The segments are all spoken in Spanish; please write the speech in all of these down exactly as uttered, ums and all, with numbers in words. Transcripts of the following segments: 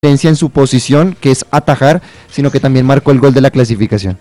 en su posición, que es atajar, sino que también marcó el gol de la clasificación.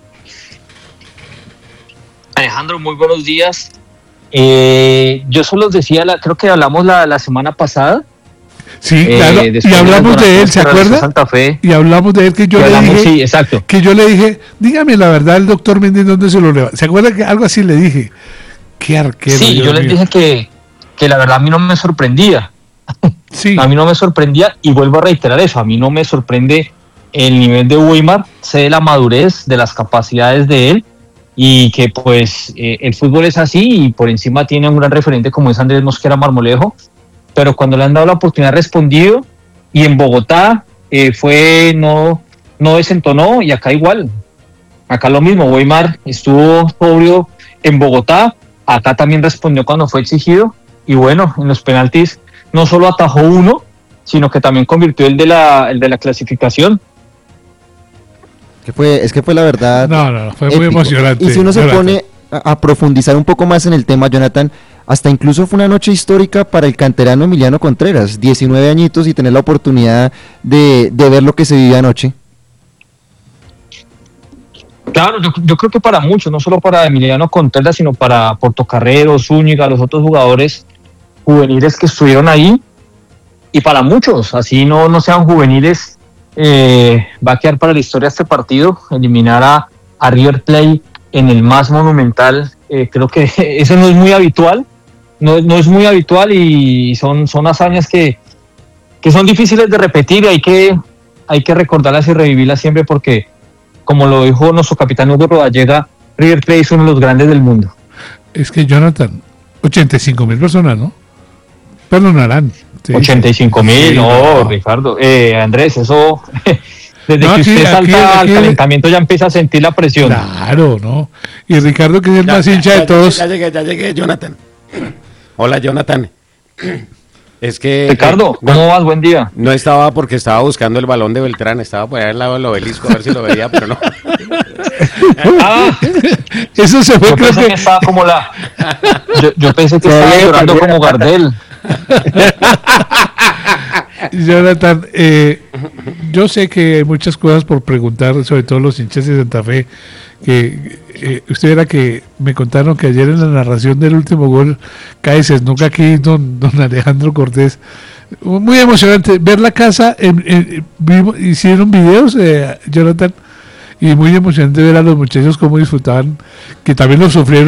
Alejandro, muy buenos días. Eh, yo solo decía, la, creo que hablamos la, la semana pasada. Sí, claro, eh, y hablamos de él, ¿se acuerda? Santa Fe. Y hablamos de él que yo le hablamos, dije, sí, exacto. que yo le dije, dígame la verdad, el doctor Méndez, ¿dónde se lo levanta? ¿Se acuerda que algo así le dije? Qué arquero. Sí, Dios yo mío. les dije que, que la verdad a mí no me sorprendía. Sí. A mí no me sorprendía, y vuelvo a reiterar eso, a mí no me sorprende el nivel de Weimar, sé de la madurez, de las capacidades de él, y que pues eh, el fútbol es así, y por encima tiene un gran referente como es Andrés Mosquera Marmolejo, pero cuando le han dado la oportunidad ha respondido, y en Bogotá eh, fue, no, no desentonó, y acá igual, acá lo mismo, Weimar estuvo sobrio en Bogotá, acá también respondió cuando fue exigido, y bueno, en los penaltis no solo atajó uno, sino que también convirtió el de la, el de la clasificación. Que fue, es que fue la verdad. No, no, fue épico. Muy emocionante. Y si uno se Jonathan. pone a, a profundizar un poco más en el tema, Jonathan, hasta incluso fue una noche histórica para el canterano Emiliano Contreras, diecinueve añitos y tener la oportunidad de, de ver lo que se vivió anoche. Claro, yo, yo creo que para muchos, no solo para Emiliano Contreras, sino para Portocarrero, Zúñiga, los otros jugadores juveniles que estuvieron ahí, y para muchos, así no, no sean juveniles, eh, va a quedar para la historia este partido, eliminar a, a River Plate en el más monumental, eh, creo que eso no es muy habitual, no, no es muy habitual, y son, son hazañas que, que son difíciles de repetir, y hay que, hay que recordarlas y revivirlas siempre, porque como lo dijo nuestro capitán Hugo Rodallega, River Plate es uno de los grandes del mundo. Es que Jonathan, ochenta y cinco mil personas, ¿no? Perdonarán. Sí, ochenta y cinco mil, sí, no, no, Ricardo. Eh, Andrés, eso, desde no, que aquí, usted salta aquí, aquí, al calentamiento ya empieza a sentir la presión. Claro, ¿no? Y Ricardo, que es el ya, más ya, hincha ya, de todos. Ya llegué, ya llegué, Jonathan. Hola, Jonathan. Es que... Ricardo, eh, ¿cómo no, vas? Buen día. No estaba porque estaba buscando el balón de Beltrán, estaba por allá al lado del obelisco a ver si lo veía, pero no. Ah, eso se fue, yo creo pensé que... que estaba como la... Yo, yo pensé que estaba llorando como Gardel. Jonathan, eh, yo sé que hay muchas cosas por preguntar, sobre todo los hinchas de Santa Fe, que eh, usted era que me contaron que ayer en la narración del último gol cae nunca aquí don, don Alejandro Cortés, muy emocionante ver la casa, en, en, vimos, hicieron videos, eh, Jonathan, y muy emocionante ver a los muchachos cómo disfrutaban, que también lo sufrieron